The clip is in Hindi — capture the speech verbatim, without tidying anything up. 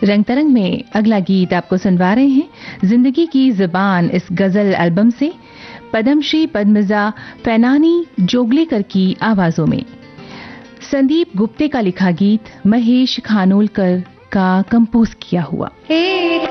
रंग तरंग में अगला गीत आपको सुनवा रहे हैं जिंदगी की जुबान इस गजल एल्बम से पद्मश्री पद्मजा फैनानी जोगलेकर की आवाजों में। संदीप गुप्ते का लिखा गीत महेश खानोलकर का कंपोज किया हुआ।